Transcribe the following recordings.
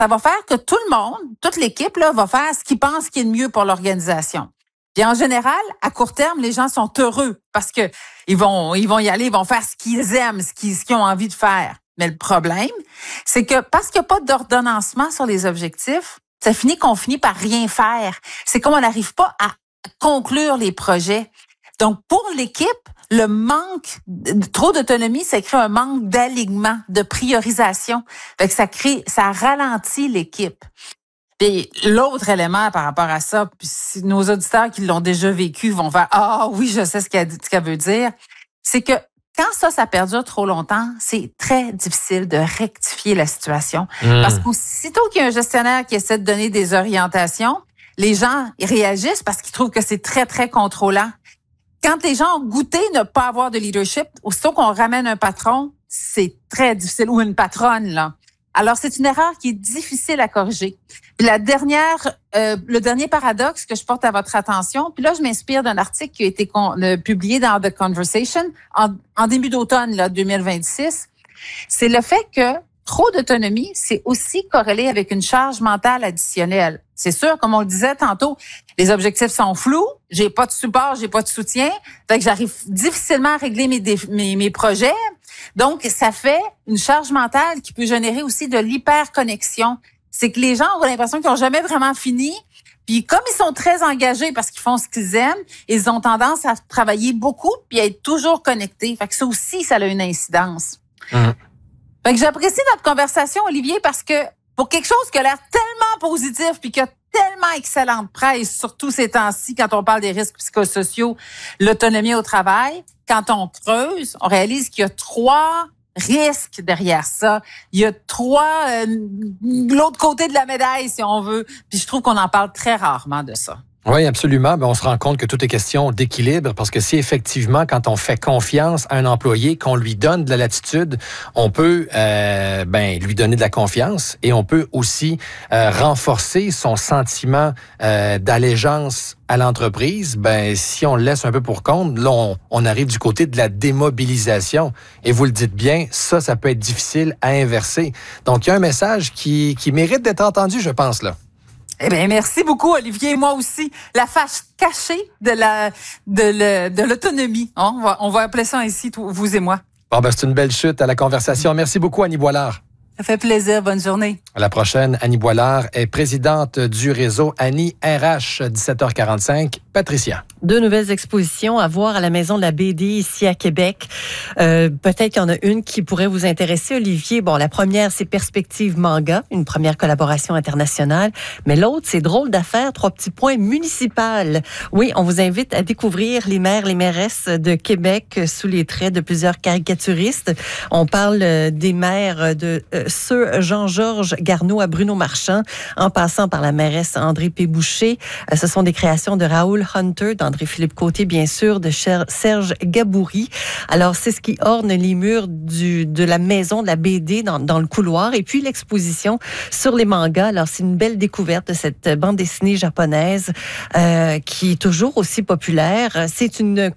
ça va faire que tout le monde, toute l'équipe, là, va faire ce qu'il pense qui est le mieux pour l'organisation. Puis en général, à court terme, les gens sont heureux parce que ils vont y aller, ils vont faire ce qu'ils aiment, ce qu'ils ont envie de faire. Mais le problème, c'est que parce qu'il n'y a pas d'ordonnancement sur les objectifs, ça finit qu'on finit par rien faire. C'est comme on n'arrive pas à conclure les projets. Donc, pour l'équipe, le manque, trop d'autonomie, ça crée un manque d'alignement, de priorisation. Fait que ça ralentit l'équipe. Puis l'autre élément par rapport à ça, puis si nos auditeurs qui l'ont déjà vécu vont faire « Ah oui, je sais ce qu'elle veut dire », c'est que quand ça perdure trop longtemps, c'est très difficile de rectifier la situation. Parce qu'aussitôt qu'il y a un gestionnaire qui essaie de donner des orientations, les gens ils réagissent parce qu'ils trouvent que c'est très, très contrôlant. Quand les gens ont goûté ne pas avoir de leadership, aussitôt qu'on ramène un patron, c'est très difficile, ou une patronne, là. Alors, c'est une erreur qui est difficile à corriger. Puis le dernier paradoxe que je porte à votre attention, puis là, je m'inspire d'un article qui a été publié dans The Conversation en début d'automne, là, 2026, c'est le fait que trop d'autonomie, c'est aussi corrélé avec une charge mentale additionnelle. C'est sûr, comme on le disait tantôt, les objectifs sont flous, j'ai pas de support, j'ai pas de soutien, fait que j'arrive difficilement à régler mes projets. Donc, ça fait une charge mentale qui peut générer aussi de l'hyperconnexion. C'est que les gens ont l'impression qu'ils n'ont jamais vraiment fini. Puis comme ils sont très engagés parce qu'ils font ce qu'ils aiment, ils ont tendance à travailler beaucoup puis à être toujours connectés. Fait que ça aussi, ça a une incidence. Fait que j'apprécie notre conversation, Olivier, parce que pour quelque chose qui a l'air tellement positif puis qui a tellement excellente presse, surtout ces temps-ci, quand on parle des risques psychosociaux, l'autonomie au travail, quand on creuse, on réalise qu'il y a 3 risques derrière ça. Il y a 3 l'autre côté de la médaille, si on veut. Puis je trouve qu'on en parle très rarement de ça. Oui, absolument. On se rend compte que tout est question d'équilibre parce que si effectivement, quand on fait confiance à un employé, qu'on lui donne de la latitude, on peut lui donner de la confiance et on peut aussi renforcer son sentiment d'allégeance à l'entreprise. Si on le laisse un peu pour compte, là, on arrive du côté de la démobilisation. Et vous le dites bien, ça peut être difficile à inverser. Donc, il y a un message qui mérite d'être entendu, je pense, là. Eh bien, merci beaucoup, Olivier. Moi aussi, la face cachée de l'autonomie. On va appeler ça ainsi, vous et moi. C'est une belle chute à la conversation. Merci beaucoup, Annie Boilard. Ça fait plaisir. Bonne journée. À la prochaine, Annie Boilard est présidente du réseau Annie RH, 17h45. Patricia. 2 nouvelles expositions à voir à la Maison de la BD ici à Québec. Peut-être qu'il y en a une qui pourrait vous intéresser, Olivier. La première, c'est Perspective Manga, une première collaboration internationale. Mais l'autre, c'est Drôle d'affaires, 3 petits points municipales. Oui, on vous invite à découvrir les maires, les mairesses de Québec sous les traits de plusieurs caricaturistes. On parle des maires de Sir Jean-Georges Garneau à Bruno Marchand, en passant par la mairesse André Péboucher. Ce sont des créations de Raoul Hunter, d'André-Philippe Côté, bien sûr, de Serge Gaboury. Alors, c'est ce qui orne les murs de la maison de la BD dans le couloir. Et puis, l'exposition sur les mangas. Alors, c'est une belle découverte de cette bande dessinée japonaise qui est toujours aussi populaire. C'est une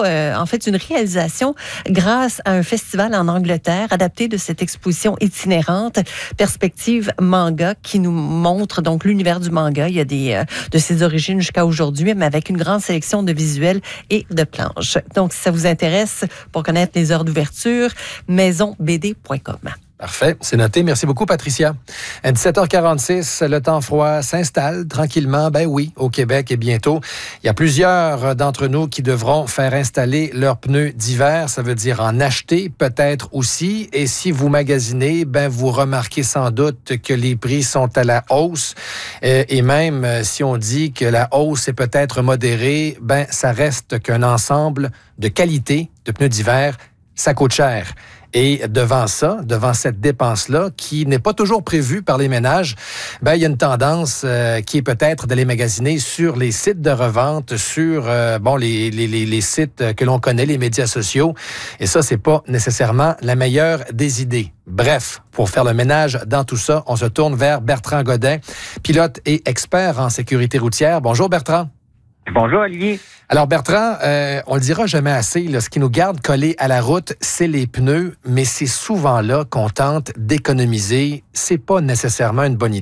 réalisation grâce à un festival en Angleterre adapté de cette exposition itinérante Perspective Manga qui nous montre donc l'univers du manga. Il y a de ses origines jusqu'à aujourd'hui, mais avec une grande sélection de visuels et de planches. Donc, si ça vous intéresse, pour connaître les heures d'ouverture, maisonbd.com. Parfait, c'est noté. Merci beaucoup, Patricia. À 17h46, le temps froid s'installe tranquillement, au Québec et bientôt. Il y a plusieurs d'entre nous qui devront faire installer leurs pneus d'hiver. Ça veut dire en acheter peut-être aussi. Et si vous magasinez, vous remarquez sans doute que les prix sont à la hausse. Et même si on dit que la hausse est peut-être modérée, ça reste qu'un ensemble de qualité de pneus d'hiver, ça coûte cher. Et devant cette dépense-là, qui n'est pas toujours prévue par les ménages, il y a une tendance qui est peut-être d'aller magasiner sur les sites de revente, sur les sites que l'on connaît, les médias sociaux. Et ça, c'est pas nécessairement la meilleure des idées. Bref, pour faire le ménage dans tout ça, on se tourne vers Bertrand Godin, pilote et expert en sécurité routière. Bonjour Bertrand. Bonjour Olivier. Alors Bertrand, on le dira jamais assez, là, ce qui nous garde collés à la route, c'est les pneus, mais c'est souvent là qu'on tente d'économiser. C'est pas nécessairement une bonne idée.